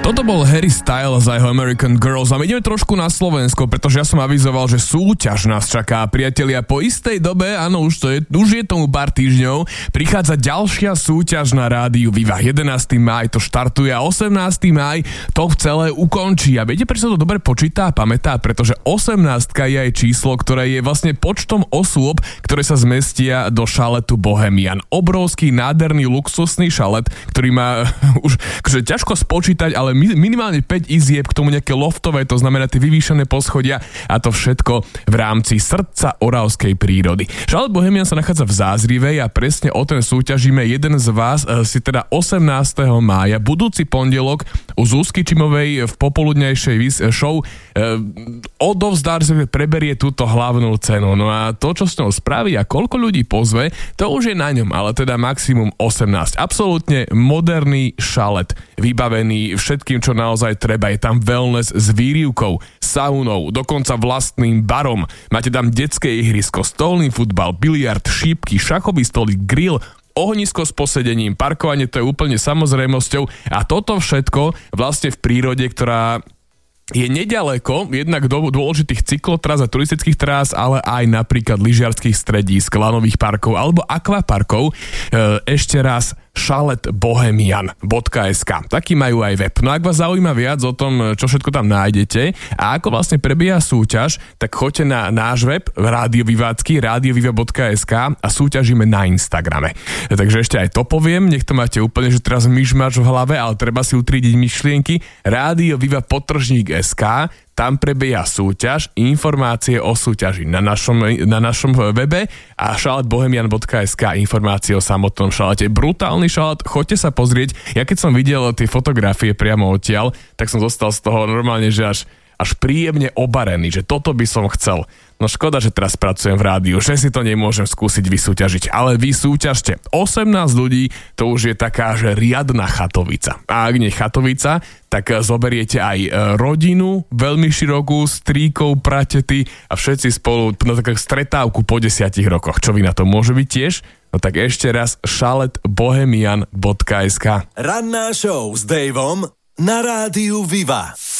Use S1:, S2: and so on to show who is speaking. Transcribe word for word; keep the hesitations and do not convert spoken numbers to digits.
S1: Toto bol Harry Styles a jeho American Girls a my ideme trošku na Slovensko, pretože ja som avizoval, že súťaž nás čaká, priatelia. Po istej dobe, áno, už, to je, už je tomu pár týždňov, prichádza ďalšia súťaž na rádiu Viva. jedenásteho mája to štartuje a osemnásteho mája to celé ukončí. A viete, prečo to dobre počíta a pamätá? Pretože osemnástka je aj číslo, ktoré je vlastne počtom osôb, ktoré sa zmestia do šaletu Bohemian. Obrovský, nádherný, luxusný šalet, ktorý má už akože ťažko spočítať, ale minimálne päť izieb, k tomu nejaké loftové, to znamená tie vyvýšené poschodia a to všetko v rámci srdca oravskej prírody. Šalet Bohemian sa nachádza v Zázrivej a presne o ten súťažíme. Jeden z vás si teda osemnásteho mája, budúci pondelok u Zuzky Čimovej v popoludnejšej show odovzdá, že preberie túto hlavnú cenu. No a to, čo s ňou spraví a koľko ľudí pozve, to už je na ňom, ale teda maximum osemnásť. Absolútne moderný šalet, vybavený všetkým, čo naozaj treba. Je tam wellness s výrivkou, saunou, dokonca vlastným barom. Máte tam detské ihrisko, stolný futbal, biliard, šípky, šachový stolík, grill, ohnisko s posedením, parkovanie, to je úplne samozrejmosťou a toto všetko vlastne v prírode, ktorá je neďaleko jednak do dôležitých cyklotrás a turistických trás, ale aj napríklad lyžiarskych stredísk, lanových parkov alebo akvaparkov. E, ešte raz šalet bohemian bodka es ká. Taký majú aj web. No ak vás zaujíma viac o tom, čo všetko tam nájdete a ako vlastne prebieha súťaž, tak choďte na náš web Rádio Vivácky, radioviva bodka es ká a súťažíme na Instagrame. Takže ešte aj to poviem, nech to máte úplne, že teraz myšmač v hlave, ale treba si utriediť myšlienky. Radioviva podtržník es ká, tam prebieha súťaž, informácie o súťaži na našom, na našom webe a šalet bohemian bodka es ká, informácie o samotnom šalete. Brutálny šalet, choďte sa pozrieť. Ja keď som videl tie fotografie priamo odtiaľ, tak som zostal z toho normálne, že až, až príjemne obarený, že toto by som chcel. No škoda, že teraz pracujem v rádiu, že si to nemôžem skúsiť vysúťažiť, ale vy súťažte. osemnásť ľudí, to už je taká, že riadna chatovica. A ak nie chatovica, tak zoberiete aj rodinu, veľmi širokú, strýkov, pratety a všetci spolu na takú stretávku po desiatich rokoch. Čo vy na to môže byť tiež? No tak ešte raz šalet bohemian bodka es ká.
S2: Ranná show s Daveom na rádiu Viva.